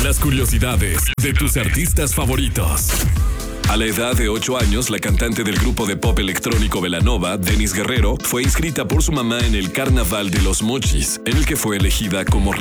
Las curiosidades de tus artistas favoritos. A la edad de 8 años, la cantante del grupo de pop electrónico Belanova, Dennis Guerrero, fue inscrita por su mamá en el Carnaval de los Mochis, en el que fue elegida como